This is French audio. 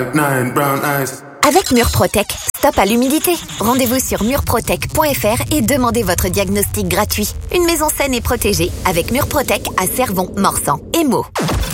Nine brown eyes. Avec Murprotec, stop à l'humidité. Rendez-vous sur murprotec.fr et demandez votre diagnostic gratuit. Une maison saine et protégée avec Murprotec à Cervon, Morsan et Meaux.